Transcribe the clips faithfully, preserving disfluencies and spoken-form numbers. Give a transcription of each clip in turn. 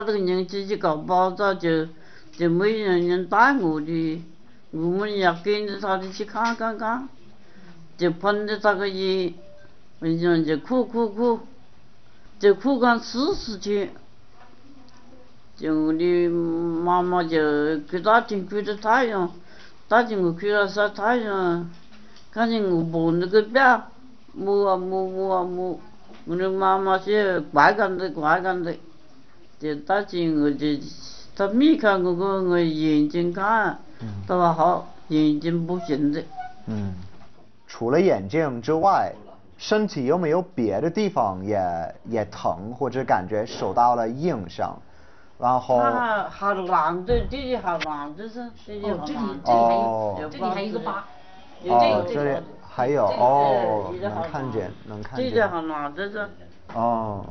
这个人自己搞包扎就就没人人带我的，我们也跟着他的去看看看，就碰着这个也，反正就哭哭哭，就哭干四十天，就我的妈妈就给大天开着太阳，大天我去了晒太阳，看见我摸那个表，摸啊摸摸啊摸，我的妈妈说怪干的怪干的。就大姐我就他没看我个我眼睛看，他说好眼睛不行的。 嗯，除了眼睛之外，身体有没有别的地方也也疼或者感觉受到了硬伤？然后还还烂的，这里还烂的是，这里哦，这里这里还有，这里还有一个疤。 哦，这里还有哦，能看见能看见。 这里还烂的是。 哦。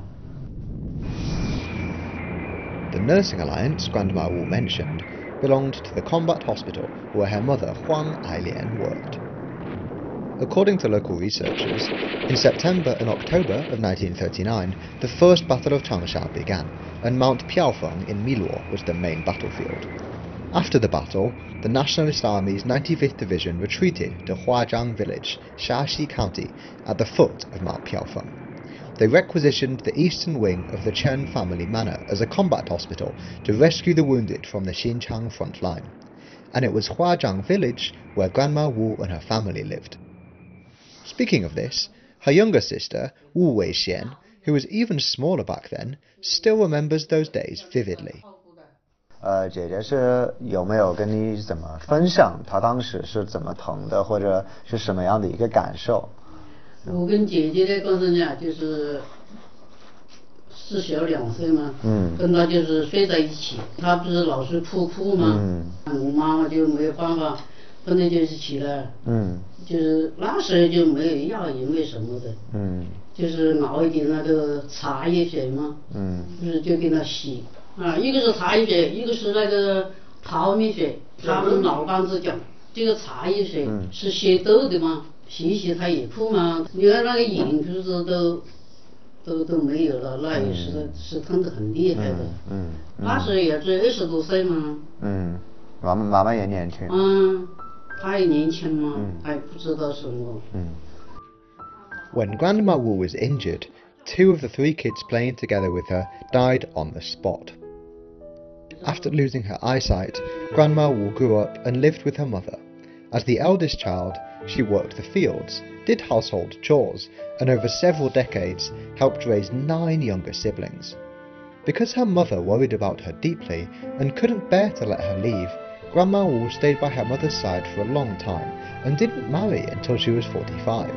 The nursing alliance Grandma Wu mentioned belonged to the combat hospital where her mother Huang Ailian worked. According to local researchers, in September and October of nineteen thirty-nine, the First Battle of Changsha began, and Mount Piaofeng in Miluo was the main battlefield. After the battle, the Nationalist Army's ninety-fifth Division retreated to Huajiang Village, Shaanxi County, at the foot of Mount Piaofeng. They requisitioned the eastern wing of the Chen family manor as a combat hospital to rescue the wounded from the Xinjiang front line. And it was Huajiang village where Grandma Wu and her family lived. Speaking of this, her younger sister, Wu Weixian, who was even smaller back then, still remembers those days vividly. 呃，姐姐是有没有跟你怎么分享她当时是怎么疼的，或者是什么样的一个感受？ 我跟姐姐的过程呀，就是是小两岁嘛，嗯，跟她就是睡在一起，她不是老是哭哭嘛，嗯，我妈妈就没有办法，后来就是起来，嗯，就是那时候就没有药也没什么的，嗯，就是熬一点那个茶叶水嘛，嗯，就是就给她洗，啊，一个是茶叶水，一个是那个淘米水，他们老干子讲，这个茶叶水是祛痘的嘛。洗洗他也哭嘛，你看那个眼珠子都都都没有了，那也是是疼得很厉害的。嗯，嗯嗯那时候也只二十多岁嘛。嗯， 妈妈妈妈也年轻。 嗯，她也年轻嘛，嗯、还不知道什么。嗯。 When Grandma Wu was injured, two of the three kids playing together with her died on the spot. After losing her eyesight, Grandma Wu grew up and lived with her mother. As the eldest child, she worked the fields, did household chores, and over several decades helped raise nine younger siblings. Because her mother worried about her deeply and couldn't bear to let her leave, Grandma Wu stayed by her mother's side for a long time and didn't marry until she was forty-five.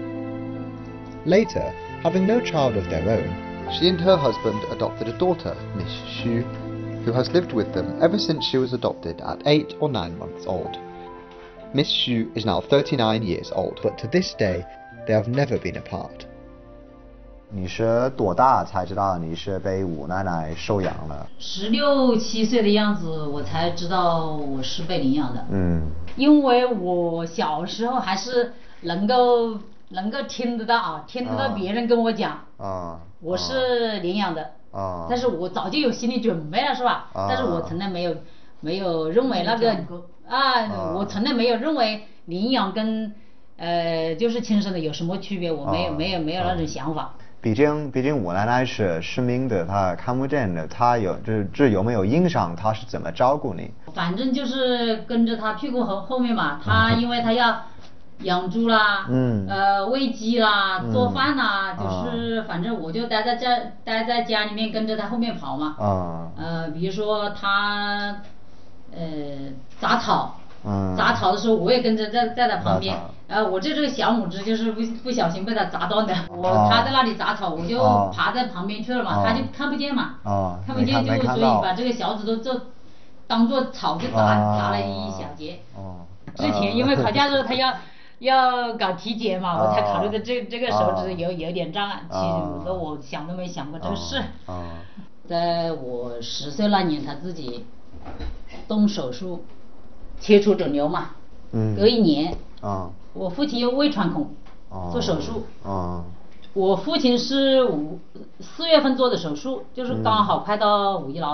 Later, having no child of their own, she and her husband adopted a daughter, Miss Xu, who has lived with them ever since she was adopted at eight or nine months old. Miss Xu is now thirty-nine years old, but to this day, they have never been apart. 你是多大才知道你是被吴奶奶收养了？ 十六七岁的样子，我才知道我是被领养的。 嗯。 因为我小时候还是能够能够听得到啊，听得到别人跟我讲。啊。我是领养的。啊。但是我早就有心理准备了，是吧？啊。但是我从来没有没有认为那个。啊，我从来没有认为领养跟呃就是亲生的有什么区别，我没有、啊、没有没有那种想法。 毕竟毕竟吴奶奶是失明的，她看不见的，她有这这有没有影响？她是怎么照顾你？ 反正就是跟着她屁股后后面嘛，她因为她要养猪啦，嗯，呃喂鸡啦，嗯、做饭啦，就是反正我就待在家待在家里面跟着她后面跑嘛。啊。呃，比如说她。呃，杂草，嗯，杂草的时候我也跟着在在他旁边，然后我这个小拇指就是不不小心被他砸断的，我他在那里杂草，我就爬在旁边去了嘛，他就看不见嘛，看不见就所以把这个小指头就当做草就打打了一小节。哦。之前因为考驾照他要要搞体检嘛，我才考虑的这这个手指有有点障碍，其实我想都没想过这个事。在我十岁那年，他自己。动手术，切除肿瘤嘛，嗯，隔一年，啊，我父亲有胃穿孔，啊，做手术，啊， 我父亲是五四月份做的手术，就是刚好快到五一劳。